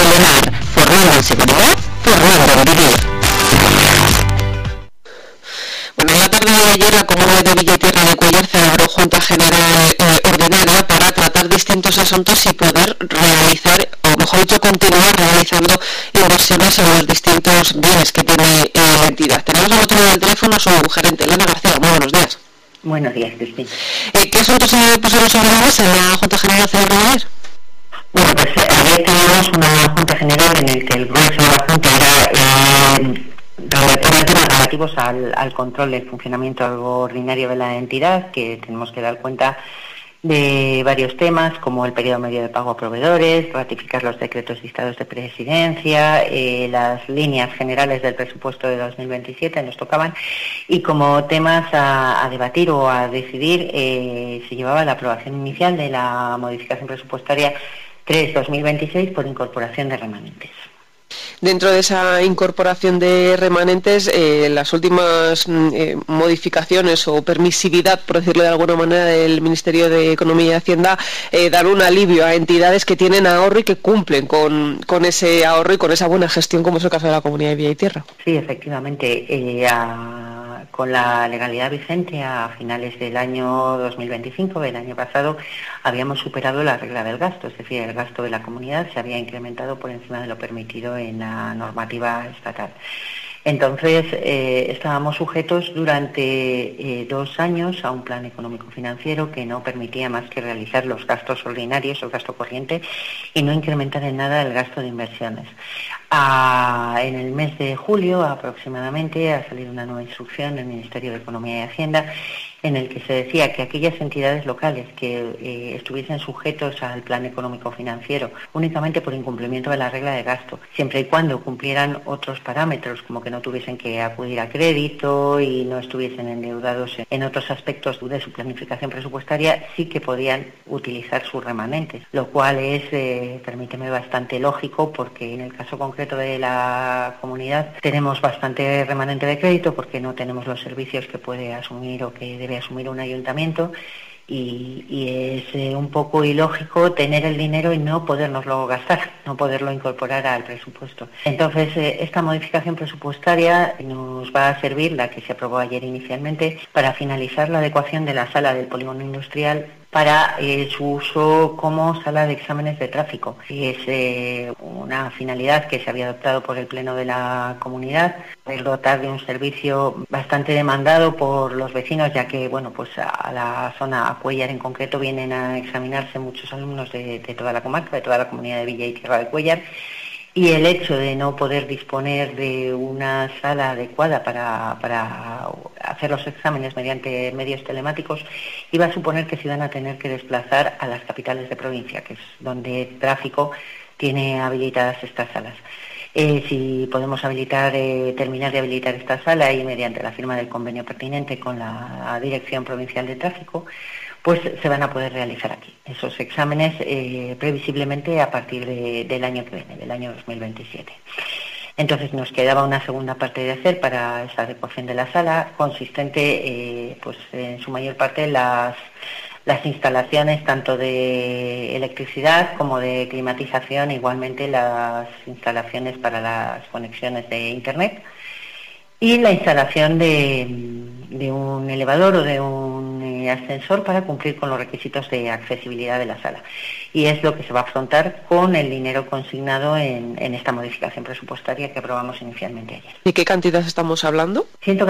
Lenar, formando en seguridad, formando en vivir. Bueno, en la tarde de ayer la Comunidad de Villa y Tierra de Cuéllar celebró Junta General Ordinaria para tratar distintos asuntos y poder realizar, o mejor dicho, continuar realizando inversiones en los distintos bienes que tiene la entidad. Tenemos al otro lado del teléfono su gerente, Elena García. Muy buenos días. Buenos días, Cristina. ¿Qué asuntos se pusieron sobre la mesa en la Junta General celebrada ayer? Bueno, pues ayer teníamos una Junta General en el que el grueso de la Junta era temas relativos al control del funcionamiento ordinario de la entidad, que tenemos que dar cuenta de varios temas, como el periodo medio de pago a proveedores, ratificar los decretos dictados de presidencia, las líneas generales del presupuesto de 2027 nos tocaban, y como temas a debatir o a decidir se llevaba la aprobación inicial de la modificación presupuestaria 3-2026 por incorporación de remanentes. Dentro de esa incorporación de remanentes, las últimas modificaciones o permisividad, por decirlo de alguna manera, del Ministerio de Economía y Hacienda dan un alivio a entidades que tienen ahorro y que cumplen con ese ahorro y con esa buena gestión, como es el caso de la Comunidad de Villa y Tierra. Sí, efectivamente. Con la legalidad vigente a finales del año 2025, del año pasado, habíamos superado la regla del gasto, es decir, el gasto de la comunidad se había incrementado por encima de lo permitido en la normativa estatal. Entonces, estábamos sujetos durante 2 años a un plan económico-financiero que no permitía más que realizar los gastos ordinarios, el gasto corriente, y no incrementar en nada el gasto de inversiones. En el mes de julio aproximadamente ha salido una nueva instrucción del Ministerio de Economía y Hacienda en el que se decía que aquellas entidades locales que estuviesen sujetos al plan económico-financiero únicamente por incumplimiento de la regla de gasto, siempre y cuando cumplieran otros parámetros, como que no tuviesen que acudir a crédito y no estuviesen endeudados en otros aspectos de su planificación presupuestaria, sí que podían utilizar sus remanentes, lo cual es, permíteme, bastante lógico, porque en el caso concreto de la comunidad tenemos bastante remanente de crédito porque no tenemos los servicios que puede asumir o que debe asumir un ayuntamiento, y es un poco ilógico tener el dinero y no podernoslo gastar, no poderlo incorporar al presupuesto. Entonces, esta modificación presupuestaria nos va a servir, la que se aprobó ayer inicialmente, para finalizar la adecuación de la sala del polígono industrial para su uso como sala de exámenes de tráfico. Y es una finalidad que se había adoptado por el Pleno de la Comunidad, el dotar de un servicio bastante demandado por los vecinos, ya que, bueno, pues a la zona, a Cuéllar en concreto, vienen a examinarse muchos alumnos de toda la comarca, de toda la comunidad de Villa y Tierra de Cuéllar. Y el hecho de no poder disponer de una sala adecuada para hacer los exámenes mediante medios telemáticos iba a suponer que se iban a tener que desplazar a las capitales de provincia, que es donde tráfico tiene habilitadas estas salas. Si podemos terminar de habilitar esta sala y mediante la firma del convenio pertinente con la Dirección Provincial de Tráfico, pues se van a poder realizar aquí esos exámenes previsiblemente a partir del año que viene, del año 2027. Entonces nos quedaba una segunda parte de hacer para esa adecuación de la sala, consistente pues en su mayor parte las instalaciones tanto de electricidad como de climatización, igualmente las instalaciones para las conexiones de Internet y la instalación de un elevador o de un ascensor para cumplir con los requisitos de accesibilidad de la sala. Y es lo que se va a afrontar con el dinero consignado en esta modificación presupuestaria que aprobamos inicialmente ayer. ¿Y qué cantidad estamos hablando?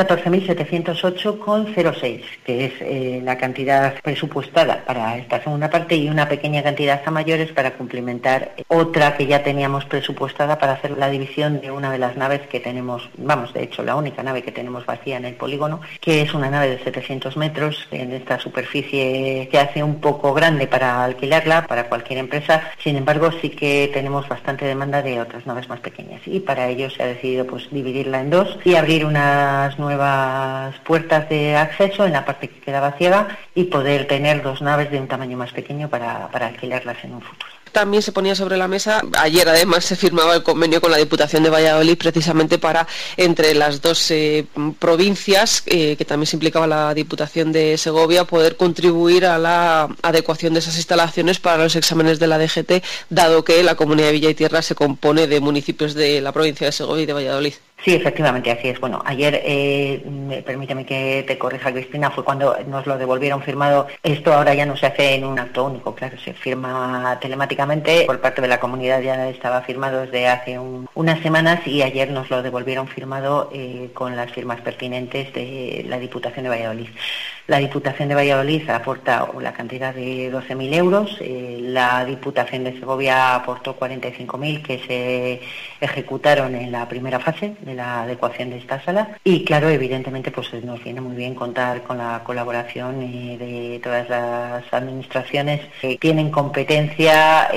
114.708,06, que es la cantidad presupuestada para esta segunda parte, y una pequeña cantidad a mayores para cumplimentar otra que ya teníamos presupuestada para hacer la división de una de las naves que tenemos, de hecho la única nave que tenemos vacía en el polígono, que es una nave de 700 metros, en esta superficie que hace un poco grande para alquilarla para cualquier empresa. Sin embargo, sí que tenemos bastante demanda de otras naves más pequeñas, y para ello se ha decidido pues dividirla en dos y abrir unas nuevas puertas de acceso en la parte que quedaba ciega y poder tener 2 naves de un tamaño más pequeño para alquilarlas en un futuro. también se ponía sobre la mesa, ayer además se firmaba el convenio con la Diputación de Valladolid precisamente para, entre las dos provincias, que también se implicaba la Diputación de Segovia, poder contribuir a la adecuación de esas instalaciones para los exámenes de la DGT, dado que la Comunidad de Villa y Tierra se compone de municipios de la provincia de Segovia y de Valladolid. Sí, efectivamente, así es. Bueno, ayer, permíteme que te corrija, Cristina, fue cuando nos lo devolvieron firmado. Esto ahora ya no se hace en un acto único, claro, se firma telemáticamente. Por parte de la comunidad ya estaba firmado desde hace unas semanas y ayer nos lo devolvieron firmado con las firmas pertinentes de la Diputación de Valladolid. La Diputación de Valladolid aporta la cantidad de 12.000 euros, la Diputación de Segovia aportó 45.000 que se ejecutaron en la primera fase de la adecuación de esta sala y claro, evidentemente pues nos viene muy bien contar con la colaboración de todas las administraciones que tienen competencia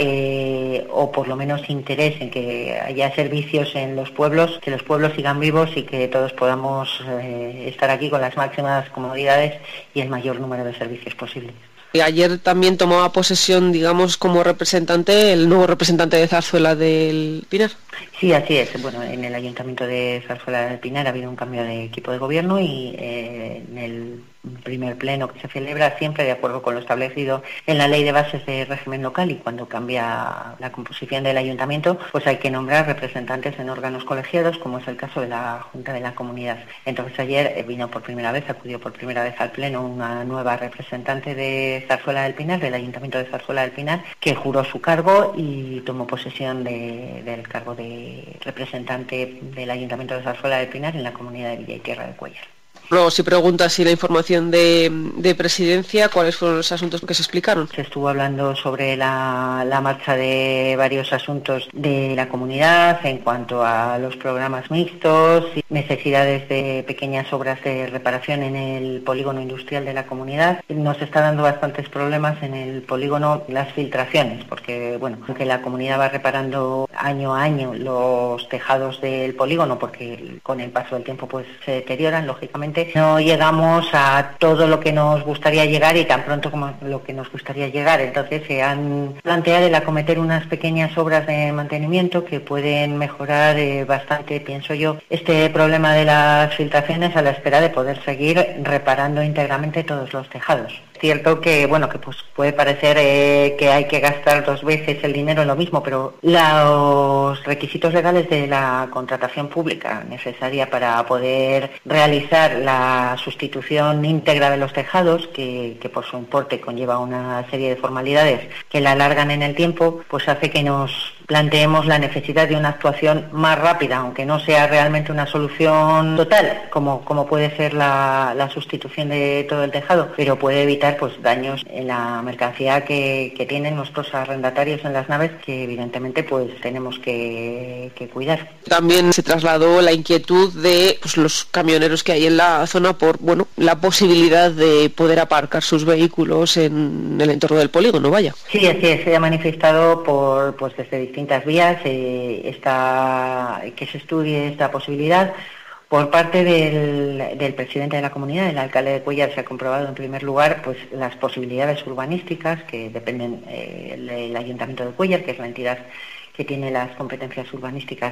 o por lo menos interés en que haya servicios en los pueblos, que los pueblos sigan vivos y que todos podamos estar aquí con las máximas comodidades y el mayor número de servicios posibles. Y ayer también tomaba posesión, digamos, como representante, el nuevo representante de Zarzuela del Pinar. Sí, así es. Bueno, en el Ayuntamiento de Zarzuela del Pinar ha habido un cambio de equipo de gobierno y en el primer pleno que se celebra siempre de acuerdo con lo establecido en la Ley de Bases de Régimen Local y cuando cambia la composición del Ayuntamiento, pues hay que nombrar representantes en órganos colegiados, como es el caso de la Junta de la Comunidad. Entonces ayer acudió por primera vez al pleno una nueva representante de Zarzuela del Pinar, del Ayuntamiento de Zarzuela del Pinar, que juró su cargo y tomó posesión del cargo de representante del Ayuntamiento de Zarzuela del Pinar en la comunidad de Villa y Tierra de Cuéllar. Luego, si preguntas si la información de presidencia, ¿cuáles fueron los asuntos que se explicaron? Se estuvo hablando sobre la marcha de varios asuntos de la comunidad en cuanto a los programas mixtos, y necesidades de pequeñas obras de reparación en el polígono industrial de la comunidad. Nos está dando bastantes problemas en el polígono las filtraciones, porque bueno, aunque la comunidad va reparando año a año los tejados del polígono, porque con el paso del tiempo pues se deterioran, lógicamente, no llegamos a todo lo que nos gustaría llegar y tan pronto como lo que nos gustaría llegar. Entonces se han planteado el acometer unas pequeñas obras de mantenimiento que pueden mejorar bastante, pienso yo, este problema de las filtraciones a la espera de poder seguir reparando íntegramente todos los tejados. Cierto que bueno, que pues puede parecer que hay que gastar dos veces el dinero en lo mismo, pero los requisitos legales de la contratación pública necesaria para poder realizar la sustitución íntegra de los tejados, que por su importe conlleva una serie de formalidades que la alargan en el tiempo, pues hace que nos planteemos la necesidad de una actuación más rápida, aunque no sea realmente una solución total, como puede ser la sustitución de todo el tejado, pero puede evitar pues daños en la mercancía que tienen nuestros arrendatarios en las naves, que evidentemente pues tenemos que cuidar. También se trasladó la inquietud de pues, los camioneros que hay en la zona por la posibilidad de poder aparcar sus vehículos en el entorno del polígono, vaya. Sí, así es, se ha manifestado desde distintas vías que se estudie esta posibilidad. Por parte del presidente de la comunidad, el alcalde de Cuéllar, se ha comprobado en primer lugar pues las posibilidades urbanísticas que dependen del Ayuntamiento de Cuéllar, que es la entidad que tiene las competencias urbanísticas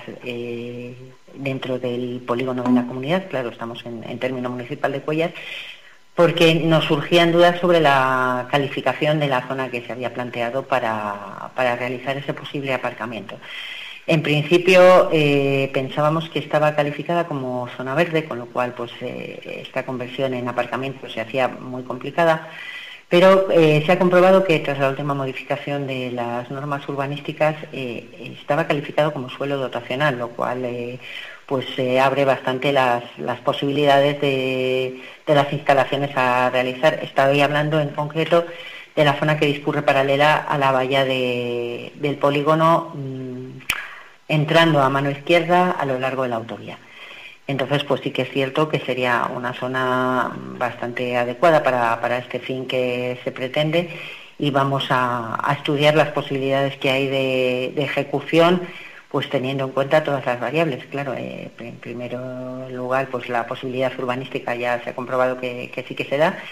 dentro del polígono de la comunidad. Claro, estamos en término municipal de Cuéllar, porque nos surgían dudas sobre la calificación de la zona que se había planteado para realizar ese posible aparcamiento. En principio pensábamos que estaba calificada como zona verde, con lo cual pues esta conversión en aparcamiento se hacía muy complicada, pero se ha comprobado que tras la última modificación de las normas urbanísticas estaba calificado como suelo dotacional, lo cual abre bastante las posibilidades de las instalaciones a realizar. Estoy hablando en concreto de la zona que discurre paralela a la valla del polígono, entrando a mano izquierda a lo largo de la autovía. Entonces, pues sí que es cierto que sería una zona bastante adecuada para este fin que se pretende, y vamos a estudiar las posibilidades que hay de ejecución, pues teniendo en cuenta todas las variables. Claro, en primer lugar, pues la posibilidad urbanística ya se ha comprobado que sí que se da,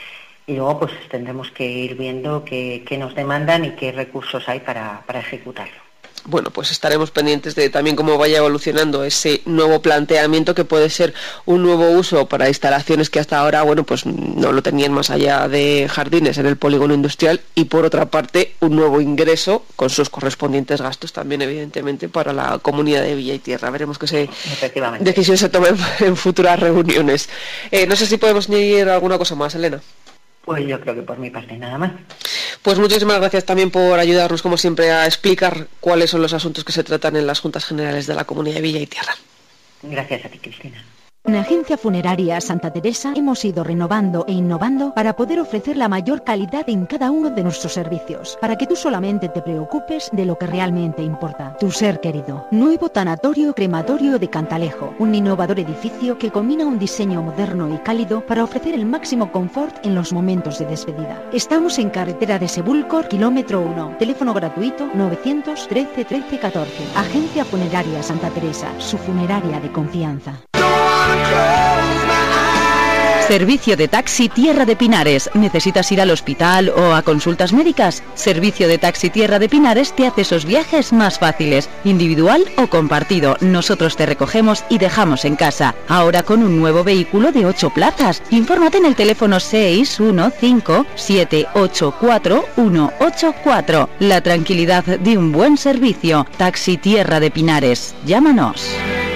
y luego pues tendremos que ir viendo qué nos demandan y qué recursos hay para ejecutarlo. Bueno, pues estaremos pendientes de también cómo vaya evolucionando ese nuevo planteamiento, que puede ser un nuevo uso para instalaciones que hasta ahora, bueno, pues no lo tenían más allá de jardines en el polígono industrial, y por otra parte un nuevo ingreso con sus correspondientes gastos también, evidentemente, para la comunidad de Villa y Tierra. Veremos qué decisión se toma en futuras reuniones. No sé si podemos añadir alguna cosa más, Elena. Pues yo creo que por mi parte nada más. Pues muchísimas gracias también por ayudarnos, como siempre, a explicar cuáles son los asuntos que se tratan en las Juntas Generales de la Comunidad de Villa y Tierra. Gracias a ti, Cristina. En Agencia Funeraria Santa Teresa hemos ido renovando e innovando para poder ofrecer la mayor calidad en cada uno de nuestros servicios, para que tú solamente te preocupes de lo que realmente importa, tu ser querido. Nuevo tanatorio crematorio de Cantalejo, un innovador edificio que combina un diseño moderno y cálido para ofrecer el máximo confort en los momentos de despedida. Estamos en carretera de Sebúlcor, kilómetro 1, teléfono gratuito 913 13 14. Agencia Funeraria Santa Teresa, su funeraria de confianza. Servicio de taxi Tierra de Pinares. ¿Necesitas ir al hospital o a consultas médicas? Servicio de taxi Tierra de Pinares te hace esos viajes más fáciles, individual o compartido. Nosotros te recogemos y dejamos en casa. Ahora con un nuevo vehículo de 8 plazas. Infórmate en el teléfono 615-784-184. La tranquilidad de un buen servicio. Taxi Tierra de Pinares. Llámanos.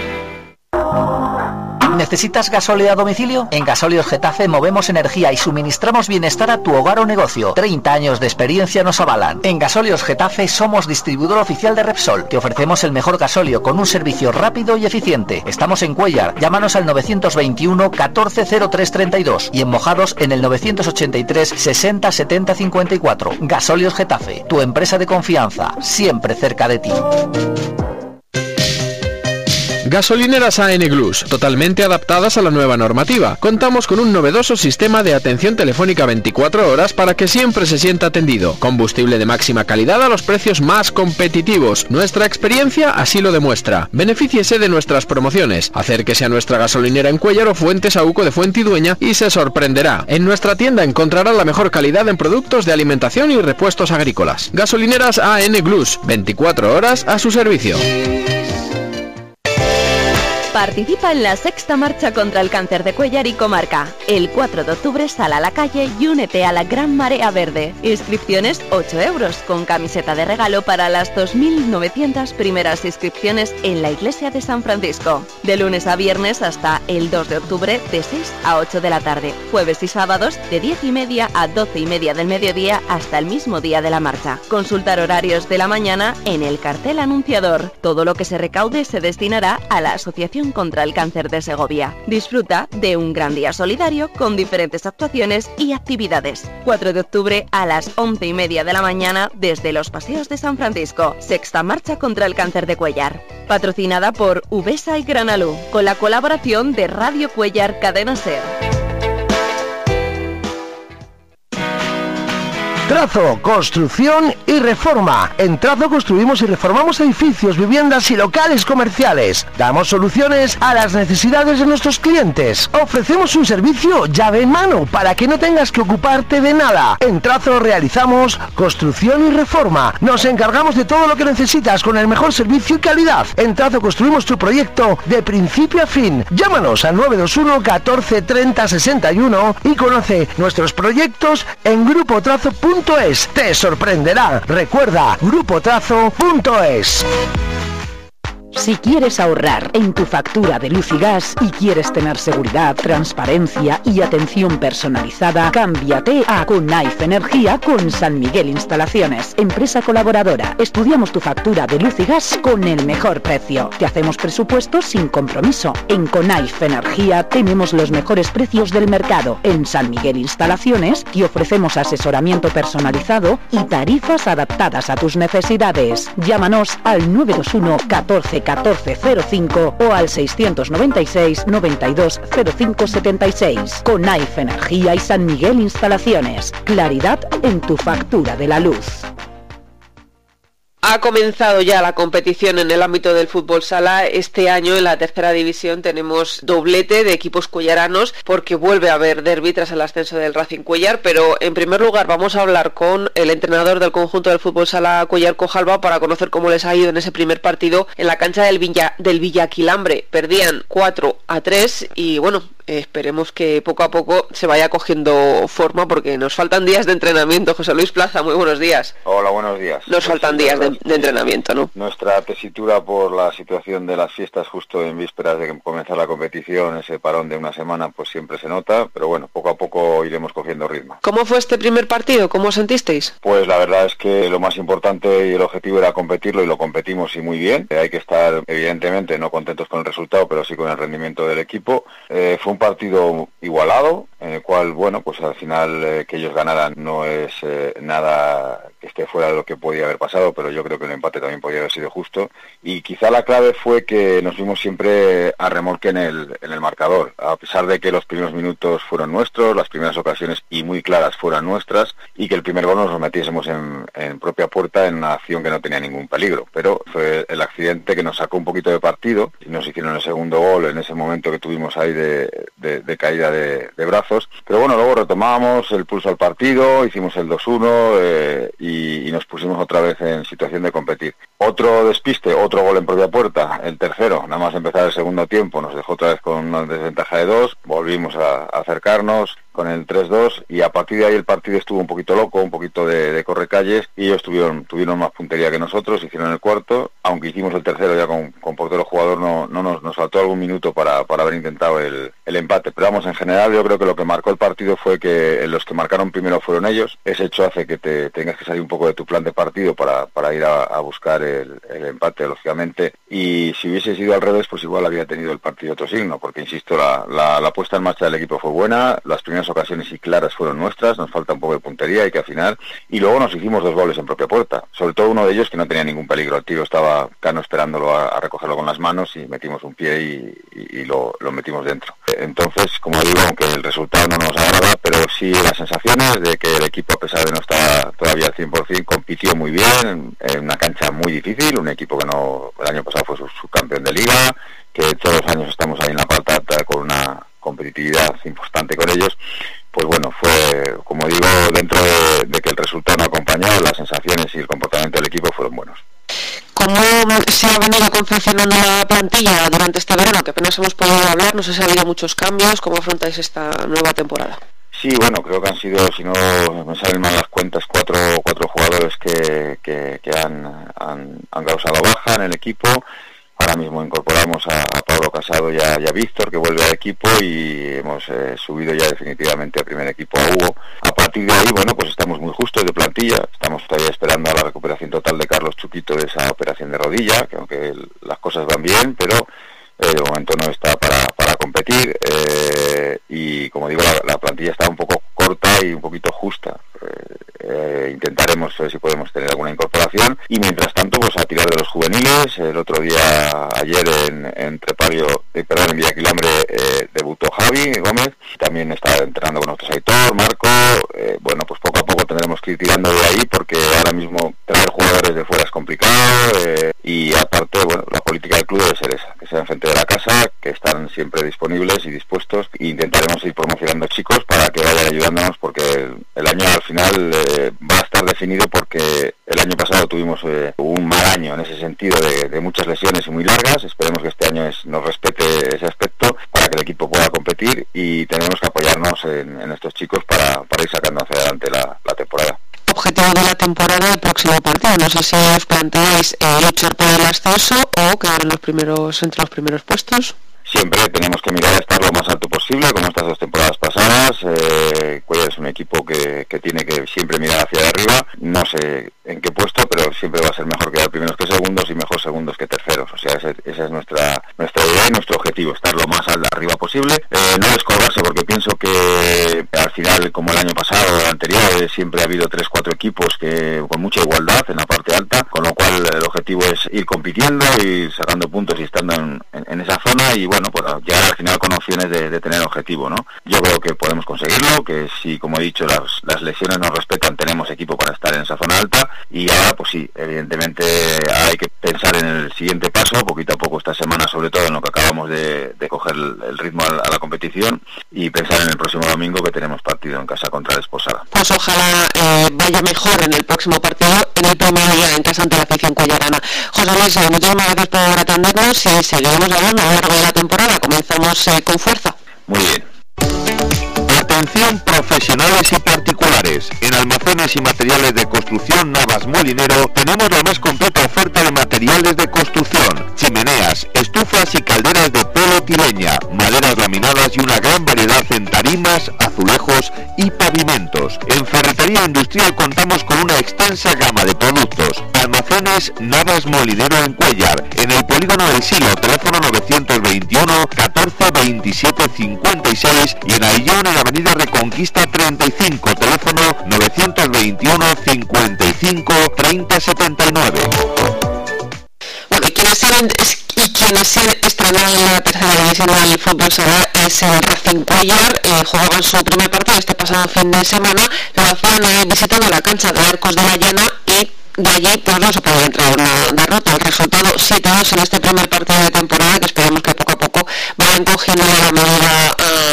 ¿Necesitas gasóleo a domicilio? En Gasóleos Getafe movemos energía y suministramos bienestar a tu hogar o negocio. 30 años de experiencia nos avalan. En Gasóleos Getafe somos distribuidor oficial de Repsol. Te ofrecemos el mejor gasóleo con un servicio rápido y eficiente. Estamos en Cuéllar. Llámanos al 921 14 03 32 y en Mojados en el 983 60 70 54. Gasóleos Getafe, tu empresa de confianza, siempre cerca de ti. Gasolineras AN Glus, totalmente adaptadas a la nueva normativa. Contamos con un novedoso sistema de atención telefónica 24 horas para que siempre se sienta atendido. Combustible de máxima calidad a los precios más competitivos. Nuestra experiencia así lo demuestra. Benefíciese de nuestras promociones. Acérquese a nuestra gasolinera en Cuéllar o Fuente Saúco de Fuentidueña y se sorprenderá. En nuestra tienda encontrará la mejor calidad en productos de alimentación y repuestos agrícolas. Gasolineras AN Glus, 24 horas a su servicio. Participa en la sexta marcha contra el cáncer de Cuéllar y comarca. El 4 de octubre sal a la calle y únete a la Gran Marea Verde. Inscripciones 8 euros, con camiseta de regalo para las 2.900 primeras inscripciones en la iglesia de San Francisco. De lunes a viernes hasta el 2 de octubre de 6 a 8 de la tarde. Jueves y sábados de 10:30 a 12:30 del mediodía hasta el mismo día de la marcha. Consultar horarios de la mañana en el cartel anunciador. Todo lo que se recaude se destinará a la Asociación contra el Cáncer de Segovia. Disfruta de un gran día solidario con diferentes actuaciones y actividades. 4 de octubre a las 11:30 de la mañana desde los Paseos de San Francisco. Sexta marcha contra el cáncer de Cuéllar. Patrocinada por Uvesa y Granalú, con la colaboración de Radio Cuéllar Cadena Ser. Trazo, construcción y reforma. En Trazo construimos y reformamos edificios, viviendas y locales comerciales. Damos soluciones a las necesidades de nuestros clientes. Ofrecemos un servicio llave en mano para que no tengas que ocuparte de nada. En Trazo realizamos construcción y reforma. Nos encargamos de todo lo que necesitas con el mejor servicio y calidad. En Trazo construimos tu proyecto de principio a fin. Llámanos al 921 14 30 61 y conoce nuestros proyectos en grupotrazo.es. Te sorprenderá. Recuerda, grupotrazo.es. Si quieres ahorrar en tu factura de luz y gas y quieres tener seguridad, transparencia y atención personalizada, cámbiate a Conaife Energía con San Miguel Instalaciones, empresa colaboradora. Estudiamos tu factura de luz y gas con el mejor precio. Te hacemos presupuestos sin compromiso. En Conaife Energía tenemos los mejores precios del mercado. En San Miguel Instalaciones te ofrecemos asesoramiento personalizado y tarifas adaptadas a tus necesidades. Llámanos al 921 14 1405 o al 696 92 05 76. Conaife Energía y San Miguel Instalaciones. Claridad en tu factura de la luz. Ha comenzado ya la competición en el ámbito del fútbol sala. Este año en la tercera división tenemos doblete de equipos cuellaranos porque vuelve a haber derbi tras el ascenso del Racing Cuellar, pero en primer lugar vamos a hablar con el entrenador del conjunto del fútbol sala Cuellar Cojalba para conocer cómo les ha ido en ese primer partido en la cancha del Villaquilambre. Perdían 4-3 y bueno, esperemos que poco a poco se vaya cogiendo forma porque nos faltan días de entrenamiento. José Luis Plaza, muy buenos días. Hola, buenos días. Nos faltan días de entrenamiento, ¿no? Nuestra tesitura por la situación de las fiestas justo en vísperas de comenzar la competición, ese parón de una semana, pues siempre se nota, pero bueno, poco a poco iremos cogiendo ritmo. ¿Cómo fue este primer partido? ¿Cómo os sentisteis? Pues la verdad es que lo más importante y el objetivo era competirlo y lo competimos y muy bien. Hay que estar, evidentemente, no contentos con el resultado, pero sí con el rendimiento del equipo. Fue un partido igualado, en el cual, bueno, pues al final que ellos ganaran no es nada que esté fuera de lo que podía haber pasado, pero yo creo que el empate también podría haber sido justo. Y quizá la clave fue que nos vimos siempre a remolque en el marcador, a pesar de que los primeros minutos fueron nuestros, las primeras ocasiones y muy claras fueran nuestras, y que el primer gol nos lo metiésemos en propia puerta en una acción que no tenía ningún peligro. Pero fue el accidente que nos sacó un poquito de partido y nos hicieron el segundo gol en ese momento que tuvimos ahí de caída de brazos. Pero bueno, luego retomamos el pulso al partido, hicimos el 2-1 y nos pusimos otra vez en situación de competir. Otro despiste, otro gol en propia puerta, el tercero, nada más empezar el segundo tiempo, nos dejó otra vez con una desventaja de 2, volvimos a acercarnos con el 3-2 y a partir de ahí el partido estuvo un poquito loco, un poquito de correcalles y ellos tuvieron más puntería que nosotros, hicieron el cuarto, aunque hicimos el tercero ya con portero jugador, nos faltó algún minuto para haber intentado el empate, pero vamos, en general yo creo que lo que marcó el partido fue que los que marcaron primero fueron ellos. Ese hecho hace que te tengas que salir un poco de tu plan de partido para ir a buscar el empate, lógicamente, y si hubiese sido al revés, pues igual había tenido el partido otro signo, porque insisto, la puesta en marcha del equipo fue buena, las primeras ocasiones y claras fueron nuestras, nos falta un poco de puntería, hay que afinar, y luego nos hicimos 2 goles en propia puerta, sobre todo uno de ellos que no tenía ningún peligro, el tío estaba Cano esperándolo a recogerlo con las manos y metimos un pie y lo metimos dentro. Entonces, como digo, aunque el resultado no nos agrada, pero sí las sensaciones de que el equipo, a pesar de no estar todavía al 100%, compitió muy bien, en una cancha muy difícil, un equipo que el año pasado fue subcampeón de liga, que todos los años estamos ahí en la parte alta con una competitividad importante con ellos. Pues bueno, fue, como digo, dentro de que el resultado no acompañó, las sensaciones y el comportamiento del equipo fueron buenos. ¿Cómo se ha venido confeccionando la plantilla durante este verano? Que apenas hemos podido hablar, no sé si ha habido muchos cambios. ¿Cómo afrontáis esta nueva temporada? Sí, bueno, creo que han sido, si no me salen mal las cuentas, cuatro jugadores que han causado baja en el equipo. Ahora mismo incorporamos a Pablo Casado y a Víctor, que vuelve al equipo, y hemos subido ya definitivamente al primer equipo a Hugo. A partir de ahí, bueno, pues estamos muy justos de plantilla, estamos todavía esperando a la recuperación total de Carlos Chuquito de esa operación de rodilla, que aunque las cosas van bien, pero de momento no está para competir, y como digo, la plantilla está un poco corta y un poquito justa. Intentaremos ver si podemos tener alguna incorporación y mientras tanto pues a tirar de los juveniles. El otro día, ayer en Villaquilambre debutó Javi Gómez, también está entrenando con nosotros Aitor, Marco. Bueno, pues poco a poco tendremos que ir tirando de ahí porque ahora mismo traer jugadores de fuera es complicado, y aparte, bueno, la política del club debe ser esa, que sea enfrente de la casa, que están siempre disponibles y dispuestos, e intentaremos ir promocionando chicos para que vayan ayudándonos porque el año al final va a estar definido porque el año pasado tuvimos un mal año en ese sentido de muchas lesiones y muy largas. Esperemos que este año nos respete ese aspecto para que el equipo pueda competir y tenemos que apoyarnos en estos chicos para ir sacando hacia adelante la temporada. Objetivo de la temporada del próximo partido, no sé si os planteáis luchar por el ascenso o quedar entre los primeros puestos. Siempre tenemos que mirar a estar lo más alto posible, como estas 2 temporadas pasadas. Cuellar es un equipo que tiene que siempre mirar hacia arriba. No sé en qué puesto, pero siempre va a ser mejor quedar primeros que segundos y mejor segundos que terceros. O sea, esa es nuestra idea y nuestro objetivo, estar lo más arriba posible. No descolgarse, porque pienso que al final, como el año pasado o el anterior, siempre ha habido 3-4 equipos con mucha igualdad en la parte alta, con lo cual el objetivo es ir compitiendo, ir sacando puntos y estando en esa zona. Y bueno, bueno, pues llegar al final con opciones de tener objetivo, ¿no? Yo creo que podemos conseguirlo, que si, como he dicho, las lesiones nos respetan, tenemos equipo para estar en esa zona alta, y ahora pues sí, evidentemente hay que pensar en el siguiente paso, poquito a poco esta semana, sobre todo en lo que acabamos de coger el ritmo a la competición, y pensar en el próximo domingo, que tenemos partido en casa contra el Esposada. Pues ojalá vaya mejor en el próximo partido, en el primer día en casa ante la afición cuellarana. José Luis, muchísimas gracias por atendernos y seguiremos hablando a lo largo de la temporada. Comenzamos con fuerza. Muy bien. Atención profesionales y particulares. En Almacenes y Materiales de Construcción Navas Molinero tenemos la más completa oferta de materiales de construcción: chimeneas, estufas y calderas de pelo y leña, maderas laminadas y una gran variedad en tarimas, azulejos y pavimentos. En Ferretería Industrial contamos con una extensa gama de productos. Almacenes Navas Molinero en Cuéllar, en el Polígono del Silo, teléfono 921 14 27 56, y en Aillón, en Avenida Reconquista 35, teléfono 921 55 30 79. Bueno, y quienes estrenan en la tercera división del fútbol sala es el Racing Cuéllar. Jugaban su primer partido este pasado fin de semana, lo hacían visitando la cancha de Arcos de la Llana, y de allí pues no se podía entrar una derrota. El resultado 7-2 en este primer partido de temporada, que esperemos que poco a poco vayan cogiendo la medida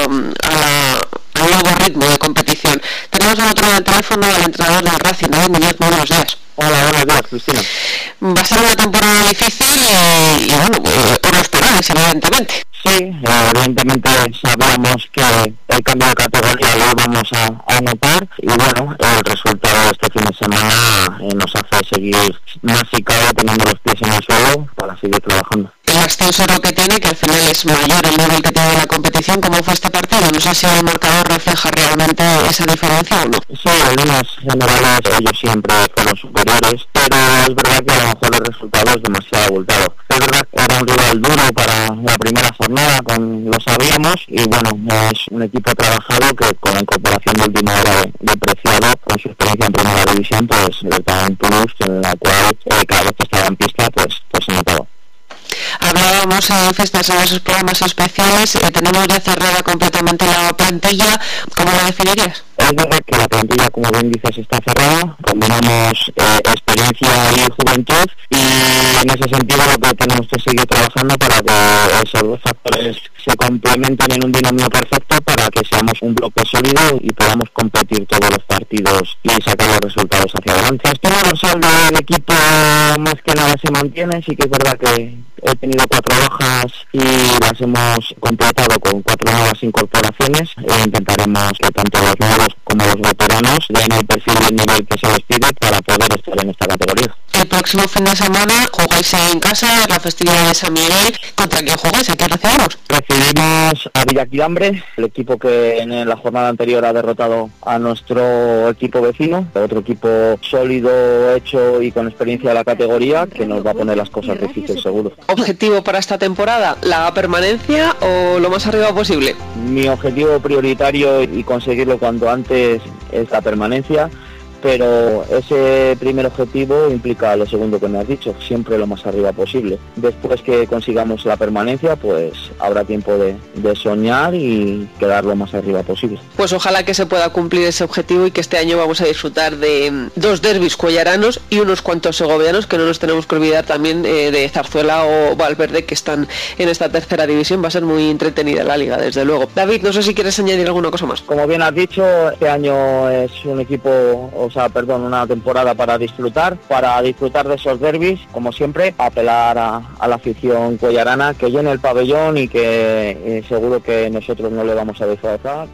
al nuevo ritmo de competición. Tenemos al otro lado del teléfono al entrenador del Racing, David Muñoz. Muy buenos días. Hola, buenos días, Cristina. Va a ser una temporada difícil y bueno, unos penales, evidentemente. Sí, evidentemente sabíamos que el cambio de categoría lo íbamos a notar, y bueno, el resultado de este fin de semana nos hace seguir masicado, teniendo los pies en el suelo para seguir trabajando. El ascenso lo que tiene, que al final es mayor el nivel que tiene la competición. ¿Cómo fue este partido? No sé si el marcador refleja realmente esa diferencia o no. Sí, en líneas generales ellos siempre fueron superiores, pero es verdad que a lo mejor el resultado es demasiado abultado. Es verdad que era un rival duro para la primera jornada, lo sabíamos, y bueno, es un equipo trabajado que con la incorporación de última hora de Preciado, con su experiencia en primera división, pues le da un plus en la cual cada vez que estaba en pista pues se notaba. Hablábamos en Festas, en esos programas especiales, tenemos ya cerrada completamente la plantilla. ¿Cómo la definirías? Es verdad que la plantilla, como bien dices, está cerrada. Combinamos experiencia y juventud, y en ese sentido lo que tenemos que seguir trabajando para que esos dos factores se complementen en un binomio perfecto, para que seamos un bloque sólido y podamos competir todos los partidos y sacar los resultados hacia adelante. El tema dorsal del equipo más que nada se mantiene. Sí que es verdad que he tenido 4 bajas y las hemos completado con 4 nuevas incorporaciones, e intentaremos que tanto los nuevos como los veteranos den el perfil y el nivel que se les pide para poder estar en esta categoría. El próximo fin de semana jugáis en casa, la festividad de San Miguel. ¿Contra quién jugáis? ¿A qué recibimos? Recibimos a Villaquilambre, el equipo que en la jornada anterior ha derrotado a nuestro equipo vecino, otro equipo sólido, hecho y con experiencia de la categoría, que nos va a poner las cosas difíciles seguro. ¿Objetivo para esta temporada? ¿La permanencia o lo más arriba posible? Mi objetivo prioritario y conseguirlo cuanto antes es la permanencia, pero ese primer objetivo implica lo segundo que me has dicho, siempre lo más arriba posible. Después que consigamos la permanencia, pues habrá tiempo de soñar y quedar lo más arriba posible. Pues ojalá que se pueda cumplir ese objetivo y que este año vamos a disfrutar de 2 derbis cuellaranos y unos cuantos segovianos, que no nos tenemos que olvidar también de Zarzuela o Valverde, que están en esta tercera división. Va a ser muy entretenida la liga, desde luego. David, no sé si quieres añadir alguna cosa más. Como bien has dicho, este año es un equipo, una temporada para disfrutar de esos derbis, como siempre, apelar a la afición cuellarana que llene el pabellón y que seguro que nosotros no le vamos a defraudar.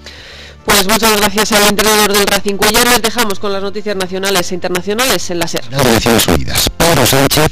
Pues muchas gracias al entrenador del Racing Cuéllar. Les dejamos con las noticias nacionales e internacionales en la SER. Naciones Unidas, Pedro Sánchez